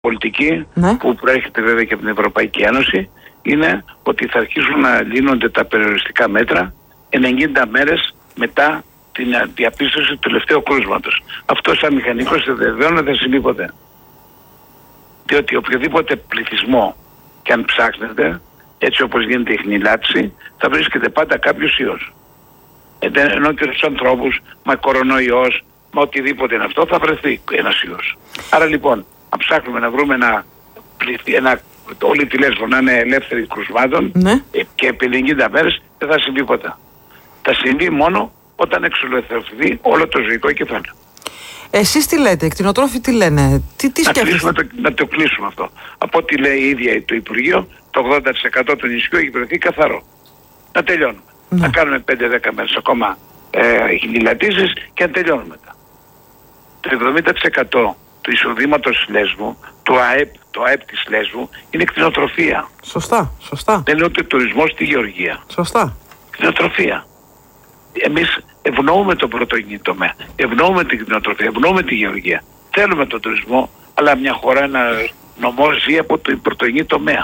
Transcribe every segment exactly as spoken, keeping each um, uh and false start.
πολιτική, ναι. που προέρχεται βέβαια και από την Ευρωπαϊκή Ένωση, είναι ότι θα αρχίσουν να λύνονται τα περιοριστικά μέτρα ενενήντα μέρες μετά την διαπίστωση του τελευταίου κρούσματος. Αυτό σαν μηχανικός δεν βεβαιώνει, δεν συμβεί ποτέ. Διότι οποιοδήποτε πληθυσμό και αν ψάχνετε, έτσι όπως γίνεται η χνηλάτιση, θα βρίσκεται πάντα κάποιος ιός. Ενώ και στους ανθρώπους, με κορονοϊός, με οτιδήποτε είναι αυτό, θα βρεθεί ένας ιός. Άρα λοιπόν, αν ψάχνουμε να βρούμε ένα, ένα όλη τη Λέσβο να είναι ελεύθερη κρουσμάτων, ναι. και επί ενενήντα μέρες δεν θα συμβεί ποτέ. Θα συμβεί μόνο όταν εξολοθερθεί όλο το ζωικό κεφάλαιο. Εσείς τι λέτε, οι κτηνοτρόφοι τι λένε, τι, τι σκέφτεστε? Να το, να το κλείσουμε αυτό. Από ό,τι λέει η ίδια το Υπουργείο, το ογδόντα τοις εκατό του νησιού έχει βρεθεί καθαρό. Να τελειώνουμε. Ναι. Να κάνουμε πέντε δέκα μέρες ακόμα ε, χιλιλατήσεις και να τελειώνουμε μετά. Το εβδομήντα τοις εκατό του εισοδήματος της Λέσβου, του ΑΕΠ, το ΑΕΠ της Λέσβου, είναι κτηνοτροφία. Σωστά, σωστά. Δεν είναι ούτε τουρισμός στη γεωργία. Σωστά. Κτηνοτροφία. Εμείς ευνοούμε το πρωτογενή τομέα, ευνοούμε την κτηνοτροφία, ευνοούμε τη γεωργία. Θέλουμε τον τουρισμό, αλλά μια χώρα, ένα νομό ζει από το πρωτογενή τομέα.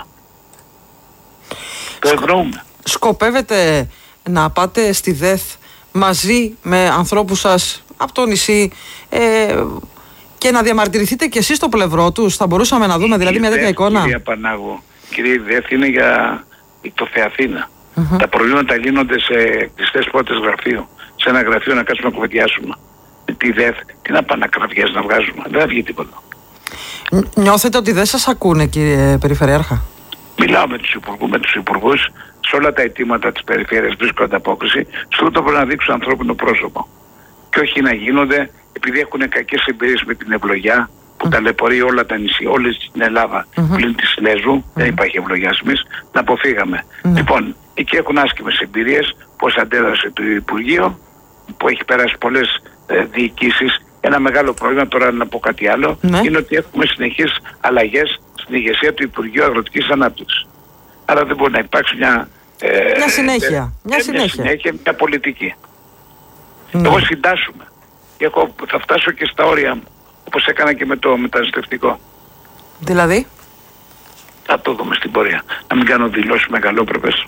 Το ευνοούμε. Σκοπεύετε να πάτε στη ΔΕΘ μαζί με ανθρώπους σας από το νησί ε, και να διαμαρτυρηθείτε κι εσείς στο πλευρό τους? Θα μπορούσαμε να δούμε δηλαδή μια τέτοια εικόνα? Κυρία Πανάγου, κυρία, η ΔΕΘ είναι για το Θεαθήνα. Mm-hmm. Τα προβλήματα λύνονται σε κλειστές πόρτες γραφείου. Σε ένα γραφείο να κάτσουμε να κουβεντιάσουμε. Τη ΔΕΘ, τι να πάνε να κραυγές να βγάζουμε. Δεν θα βγει τίποτα. Νιώθετε ότι δεν σας ακούνε, κύριε Περιφερειάρχα? Μιλάω με τους υπουργούς, με τους υπουργούς, σε όλα τα αιτήματα της περιφέρειας βρίσκω ανταπόκριση. Σε αυτό πρέπει να δείξουν ανθρώπινο πρόσωπο. Και όχι να γίνονται, επειδή έχουν κακές εμπειρίες με την ευλογιά, που mm. ταλαιπωρεί όλα τα νησί, όλη την Ελλάδα, mm-hmm. πλην της Λέσβου, mm-hmm. δεν υπάρχει ευλογιά εμείς, να αποφύγαμε. Mm. Λοιπόν, εκεί έχουν άσχημες εμπειρίες, πώς αντέδρασε το Υπουργείο, που έχει περάσει πολλές ε, διοικήσεις. Ένα μεγάλο πρόβλημα, τώρα να πω κάτι άλλο, mm. είναι ότι έχουμε συνεχείς αλλαγές στην ηγεσία του Υπουργείου Αγροτικής Ανάπτυξης. Άρα δεν μπορεί να υπάρξει μια, ε, μια συνέχεια, ε, μια, μια συνέχεια. συνέχεια, μια πολιτική. Mm. Εγώ συντάσσουμε. Και εγώ θα φτάσω και στα όρια μου, όπως έκανα και με το μεταναστευτικό. Δηλαδή? Θα το δούμε στην πορεία. Να μην κάνω δηλώσεις μεγαλόπρεπες.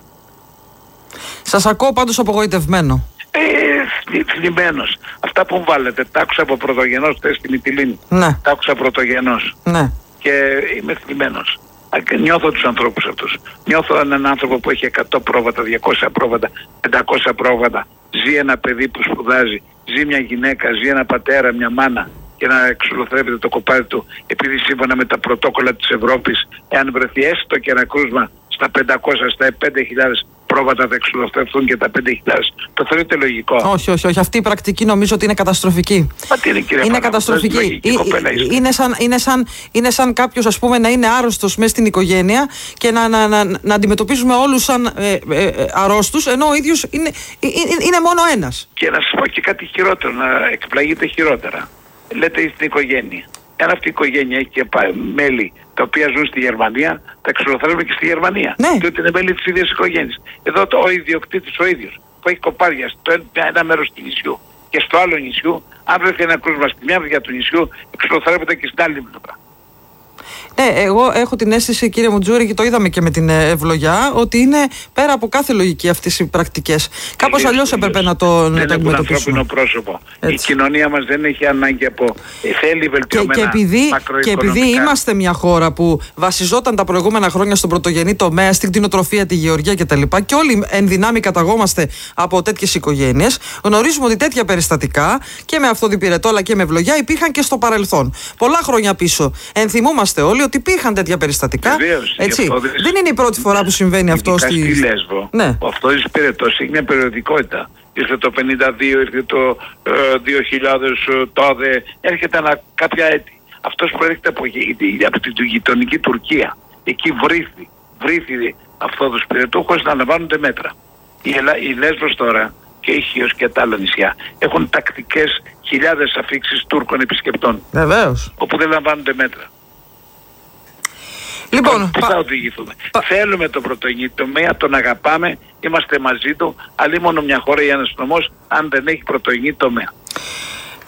Σας ακούω πάντως απογοητευμένο. Ε, θλιμμένος. Αυτά που βάλετε, τα άκουσα από πρωτογενός χθες στη Μυτιλήνη. Ναι. Τα άκουσα πρωτογενός. Ναι. Και είμαι θλιμμένος. Νιώθω τους ανθρώπους αυτούς. Νιώθω έναν άνθρωπο που έχει εκατό πρόβατα, διακόσια πρόβατα, πεντακόσια πρόβατα. Ζει ένα παιδί που σπουδάζει. Ζει μια γυναίκα, ζει ένα πατέρα, μια μάνα. Και να εξολοθρεύεται το κοπάδι του, επειδή σύμφωνα με τα πρωτόκολλα της Ευρώπης, εάν βρεθεί έστω και ένα κρούσμα στα πεντακόσια, στα πέντε χιλιάδες πρόβατα θα εξολοθρευτούν και τα πέντε χιλιάδες. Το θεωρείτε λογικό? Όχι, όχι, όχι. Αυτή η πρακτική νομίζω ότι είναι καταστροφική. Μα τι είναι, κύριε είναι Παναγώ, καταστροφική. Ή, είναι σαν, είναι σαν, είναι σαν κάποιος, ας πούμε, να είναι άρρωστος μέσα στην οικογένεια και να, να, να, να αντιμετωπίζουμε όλους σαν ε, ε, ε, αρρώστους, ενώ ο ίδιος είναι, είναι, είναι μόνο ένας. Και να σας πω και κάτι χειρότερο, να εκπλαγείτε χειρότερα. Λέτε στην οικογένεια. Αν αυτή η οικογένεια έχει και μέλη τα οποία ζουν στη Γερμανία, τα εξολοθρεύουμε και στη Γερμανία. Ναι. Διότι είναι μέλη της ίδιας οικογένειας. Εδώ το, ο ιδιοκτήτης ο ίδιος, που έχει κοπάδια στο ένα μέρος του νησιού και στο άλλο νησιού, αν βρεθεί ένα κρούσμα στη μια μεριά του νησιού, εξολοθρεύεται και στην άλλη πλευρά. Ναι, εγώ έχω την αίσθηση, κύριε Μουτζούρη, και το είδαμε και με την ευλογιά, ότι είναι πέρα από κάθε λογική αυτές οι πρακτικές. Κάπως αλλιώς έπρεπε να το αντιμετωπίσουμε. Δεν έχουν ανθρώπινο πρόσωπο. Έτσι. Η κοινωνία μας δεν έχει ανάγκη από. Θέλει βελτιωμένα και, και, επειδή, και επειδή είμαστε μια χώρα που βασιζόταν τα προηγούμενα χρόνια στον πρωτογενή τομέα, στην κτηνοτροφία, τη γεωργία κτλ. Και, και όλοι εν δυνάμει καταγόμαστε από τέτοιες οικογένειες, γνωρίζουμε ότι τέτοια περιστατικά και με αυτοδιπηρετό αλλά και με ευλογιά υπήρχαν και στο παρελθόν. Πολλά χρόνια πίσω. Ενθυμούμαστε όλοι ότι υπήρχαν τέτοια περιστατικά. Βεβαίως, έτσι. αυτόδης, δεν είναι η πρώτη φορά που συμβαίνει αυτό στη, στη Λέσβο. Ναι. Ο αυτόδης έχει μια περιοδικότητα. Ήρθε το πενήντα δύο, ήρθε το ε, δύο χιλιάδες ε, τάδε, έρχεται ένα, κάποια έτη. Αυτός προέρχεται από, από την γειτονική Τουρκία. Εκεί βρήθη, βρήθη αυτόδους πυρετούχος να λαμβάνονται μέτρα. Η, Ελλά, η Λέσβος τώρα και η Χίος και τα άλλα νησιά έχουν τακτικές χιλιάδες αφήξεις Τούρκων επισκεπτών. Βεβαίως. Όπου δεν λαμβάνονται μέτρα. Λοιπόν, πού πα... θα οδηγηθούμε? Πα... Θέλουμε τον πρωτογενή τομέα, τον αγαπάμε, είμαστε μαζί του, αλλά μόνο μια χώρα ή ένας νομός αν δεν έχει πρωτογενή τομέα.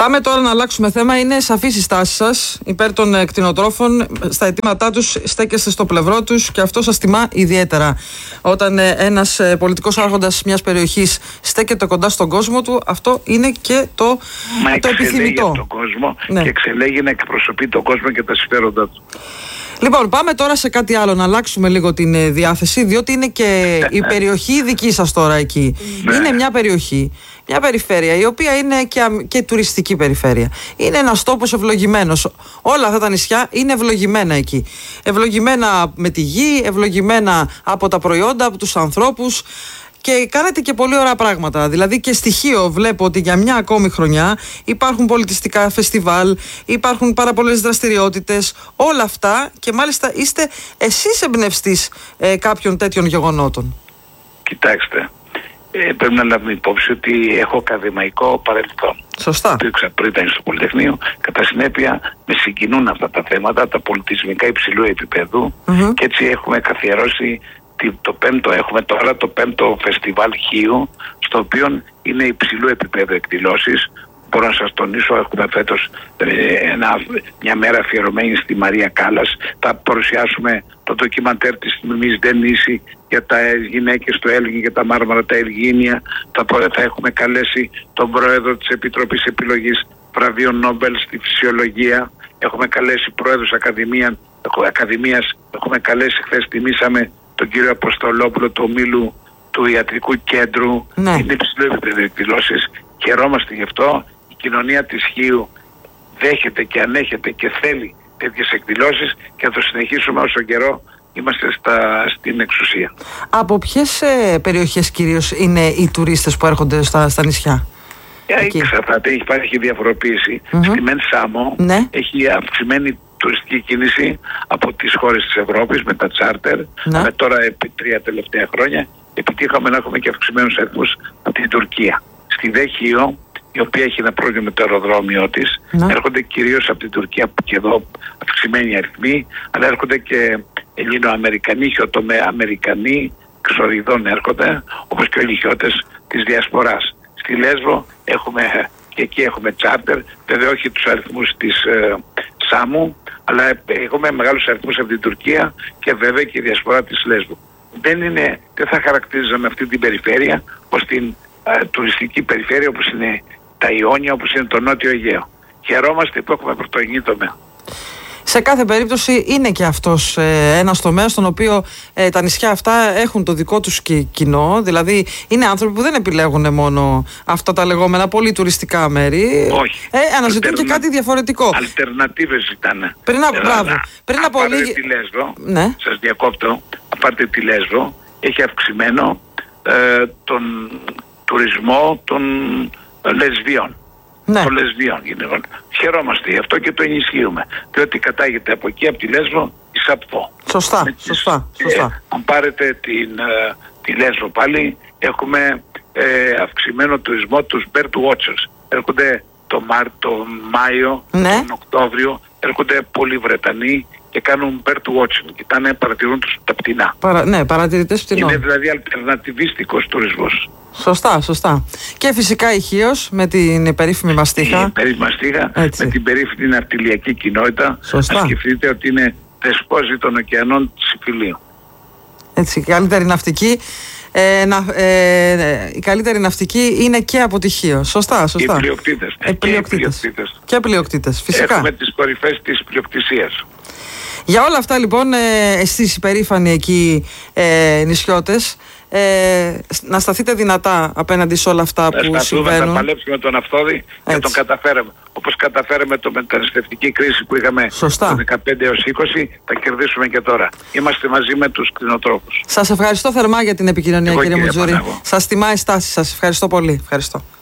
Πάμε τώρα να αλλάξουμε θέμα. Είναι σαφής η στάση σας υπέρ των ε, κτηνοτρόφων. Στα αιτήματά τους στέκεστε στο πλευρό τους και αυτό σας τιμά ιδιαίτερα. Όταν ε, ένας ε, πολιτικός άρχοντας μιας περιοχής στέκεται κοντά στον κόσμο του, αυτό είναι και το, Μα το επιθυμητό. Μα τον κόσμο, ναι. Και εξελέγει να εκπροσωπεί τον κόσμο και τα συμφέροντα του. Λοιπόν, πάμε τώρα σε κάτι άλλο, να αλλάξουμε λίγο την ε, διάθεση, διότι είναι και η περιοχή δική σας τώρα εκεί. Ναι. Είναι μια περιοχή, μια περιφέρεια, η οποία είναι και, και τουριστική περιφέρεια. Είναι ένας τόπος ευλογημένος. Όλα αυτά τα νησιά είναι ευλογημένα εκεί. Ευλογημένα με τη γη, ευλογημένα από τα προϊόντα, από τους ανθρώπους. Και κάνετε και πολύ ωραία πράγματα. Δηλαδή και στοιχείο βλέπω ότι για μια ακόμη χρονιά υπάρχουν πολιτιστικά φεστιβάλ, υπάρχουν πάρα πολλές δραστηριότητες, όλα αυτά, και μάλιστα είστε εσείς εμπνευστής ε, κάποιων τέτοιων γεγονότων. Κοιτάξτε, ε, πρέπει να λάβουμε υπόψη ότι έχω ακαδημαϊκό παρελθόν. Σωστά. Υπήρξα πριν ήταν στο Πολυτεχνείο. Κατά συνέπεια με συγκινούν αυτά τα θέματα, τα πολιτισμικά υψηλού επίπεδου, mm-hmm. και έτσι έχουμε καθιερώσει το πέμπτο, έχουμε τώρα το πέμπτο φεστιβάλ Χίου, στο οποίο είναι υψηλού επίπεδου εκδηλώσεις. Μπορώ να σας τονίσω, έχουμε φέτος ε, ένα, μια μέρα αφιερωμένη στη Μαρία Κάλλας. Θα παρουσιάσουμε το ντοκιμαντέρ της Μιμής Ντενίση για τα γυναίκες του Έλγιν και τα μάρμαρα τα Ελγίνια. Θα, θα έχουμε καλέσει τον πρόεδρο της Επιτροπής Επιλογής Βραβείων Νόμπελ στη Φυσιολογία. Έχουμε καλέσει πρόεδρους Ακαδημία, Ακαδημίας. Έχουμε καλέσει, χθες τιμήσαμε τον κύριο Αποστολόπουλο του ομίλου του Ιατρικού Κέντρου. Ναι. Είναι υψηλό επίπεδο εκδηλώσεις. Χαιρόμαστε γι' αυτό. Η κοινωνία της Χίου δέχεται και ανέχεται και θέλει τέτοιες εκδηλώσεις και θα το συνεχίσουμε όσο καιρό είμαστε στα, στην εξουσία. Από ποιες ε, περιοχές κυρίως είναι οι τουρίστες που έρχονται στα, στα νησιά? Εξαρτάται, υπάρχει διαφοροποίηση. Mm-hmm. Στη Μεν Σάμο, ναι, έχει αυξημένη τουριστική κίνηση από τις χώρες της Ευρώπης με τα τσάρτερ. Ναι. Με τώρα επί τρία τελευταία χρόνια επιτύχαμε να έχουμε και αυξημένους αριθμούς από την Τουρκία. Στη Δε Χίο, η οποία έχει ένα πρόβλημα με το αεροδρόμιο της, ναι, έρχονται κυρίως από την Τουρκία, που και εδώ αυξημένοι αριθμοί, αλλά έρχονται και Ελληνοαμερικανοί, Χιωτοαμερικανοί, ξοριδών έρχονται, όπως και όλοι οι χιώτες της Διασποράς. Στη Λέσβο έχουμε, και εκεί έχουμε τσάρτερ, βέβαια όχι τους αριθμούς της ε, Σάμου, αλλά έχουμε μεγάλους αριθμούς από την Τουρκία και βέβαια και η Διασπορά της Λέσβου. Δεν είναι, δεν θα χαρακτηρίζαμε αυτή την περιφέρεια ως την ε, τουριστική περιφέρεια όπως είναι τα Ιόνια, όπως είναι το Νότιο Αιγαίο. Χαιρόμαστε που έχουμε πρωτογενή τομέα. Σε κάθε περίπτωση είναι και αυτός ε, ένας τομέας στον οποίο ε, τα νησιά αυτά έχουν το δικό τους κοινό. Δηλαδή είναι άνθρωποι που δεν επιλέγουν μόνο αυτά τα λεγόμενα πολύ τουριστικά μέρη. Όχι. Ε, αναζητούν Αλτερνα... και κάτι διαφορετικό. Αλτερνατίβες ζητάνε. Πριν, ε, μπράβο. Πριν από από λίγη... τη Λέσβο, ναι, σας διακόπτω, αν πάρετε τη Λέσβο, έχει αυξημένο ε, τον τουρισμό των ε, λεσβιών. Ναι. Των λεσβιών γυναικών. Χαιρόμαστε γι' αυτό και το ενισχύουμε. Διότι κατάγεται από εκεί, από τη Λέσβο, η Σαπφό. Σωστά, τις, σωστά, σωστά. Ε, αν πάρετε την, ε, τη Λέσβο πάλι, έχουμε ε, αυξημένο τουρισμό τους bird watchers. Έρχονται το, Μάρ, το Μάιο, ναι, τον Οκτώβριο, έρχονται πολλοί Βρετανοί και κάνουν bird watching. Κοιτάνε, παρατηρούν τους τα πτηνά. Παρα, ναι, παρατηρητές πτηνών. Είναι δηλαδή αλτερνατιβίστικος τουρισμός. Σωστά, σωστά. Και φυσικά η Χίος με την περίφημη μαστίχα. Η περίφημη μαστίχα, με την περίφημη ναυτιλιακή κοινότητα. Σωστά. Να σκεφτείτε ότι είναι δεσπόζη των ωκεανών της Ιφιλίου. Έτσι, η καλύτερη ναυτική, ε, να, ε, η καλύτερη ναυτική είναι και από τη Χίο. Σωστά, σωστά. Οι πλειοκτήτες. Ε, πλειοκτήτες. Και πλειοκτήτες, φυσικά. Έχουμε τις κορυφές της πλειοκτησίας. Για όλα αυτά λοιπόν, ε, εσείς οι περήφανοι εκεί ε, νησιώτες, ε, να σταθείτε δυνατά απέναντι σε όλα αυτά που συμβαίνουν. Να παλέψουμε τον Αυθόδη και τον καταφέραμε. Όπως καταφέραμε το μεταναστευτική κρίση που είχαμε Σωστά. το δεκαπέντε έως είκοσι, θα κερδίσουμε και τώρα. Είμαστε μαζί με τους κτηνοτρόφους. Σας ευχαριστώ θερμά για την επικοινωνία, κύριε Μουτζούρη. Σας τιμά η στάση σας. Ευχαριστώ πολύ. Ευχαριστώ.